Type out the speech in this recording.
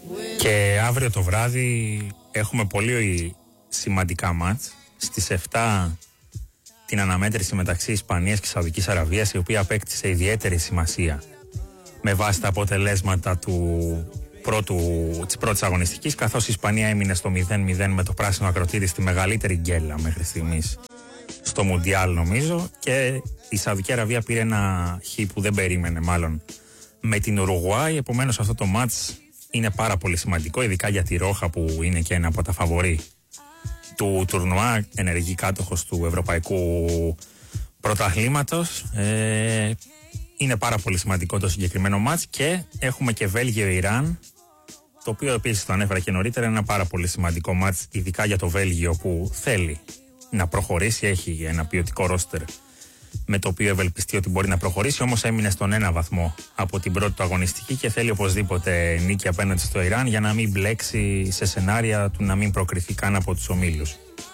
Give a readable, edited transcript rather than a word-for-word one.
Και αύριο το βράδυ έχουμε πολύ σημαντικά μάτς. Στις 7 την αναμέτρηση μεταξύ Ισπανίας και Σαουδικής Αραβίας, η οποία απέκτησε ιδιαίτερη σημασία με βάση τα αποτελέσματα της πρώτης αγωνιστικής, καθώς η Ισπανία έμεινε στο 0-0 με το πράσινο ακροτήρι στη μεγαλύτερη γκέλα μέχρι στιγμής στο Μουντιάλ, νομίζω, και η Σαουδική Αραβία πήρε ένα χ που δεν περίμενε μάλλον με την Ουρουγουάη. Επομένως αυτό το μάτς είναι πάρα πολύ σημαντικό, ειδικά για τη Ρόχα που είναι και ένα από τα φαβορί του τουρνουά, ενεργή κάτοχος του Ευρωπαϊκού Πρωταθλήματος. Είναι πάρα πολύ σημαντικό το συγκεκριμένο μάτς. Και έχουμε και Βέλγιο-Ιράν, το οποίο επίσης το ανέφερα και νωρίτερα, είναι ένα πάρα πολύ σημαντικό μάτς, ειδικά για το Βέλγιο που θέλει να προχωρήσει, έχει ένα ποιοτικό ρόστερ με το οποίο ευελπιστεί ότι μπορεί να προχωρήσει, όμως έμεινε στον ένα βαθμό από την πρώτη του αγωνιστική και θέλει οπωσδήποτε νίκη απέναντι στο Ιράν για να μην μπλέξει σε σενάρια του να μην προκριθεί καν από τους ομίλους.